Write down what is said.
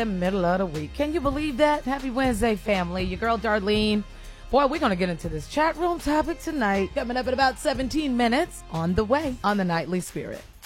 Middle of the week. Can you believe that? Happy Wednesday, family. Your girl, Darlene. Boy, we're going to get into this chat room topic tonight. Coming up in about 17 minutes on the way on the Nightly Spirit.